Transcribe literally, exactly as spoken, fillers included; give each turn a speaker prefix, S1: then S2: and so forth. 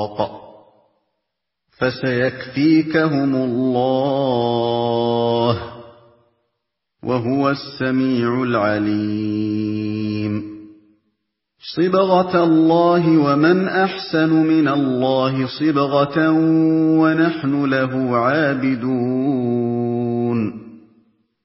S1: الرَّقَاقَ فَسَيَكْفِيكَهُمُ اللَّهُ وَهُوَ السَّمِيعُ الْعَلِيمُ صِبْغَةَ اللَّهِ وَمَنْ أَحْسَنُ مِنَ اللَّهِ صِبْغَةً وَنَحْنُ لَهُ عَابِدُونَ